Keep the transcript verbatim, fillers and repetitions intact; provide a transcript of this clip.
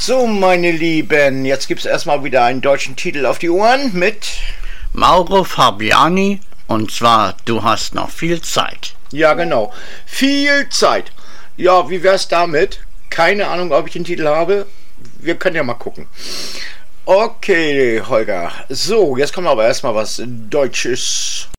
So, meine Lieben, jetzt gibt es erstmal wieder einen deutschen Titel auf die Ohren mit Mauro Fabiani, und zwar Du hast noch viel Zeit. Ja, genau. Viel Zeit. Ja, wie wär's damit? Keine Ahnung, ob ich den Titel habe. Wir können ja mal gucken. Okay, Holger. So, jetzt kommt aber erstmal was Deutsches.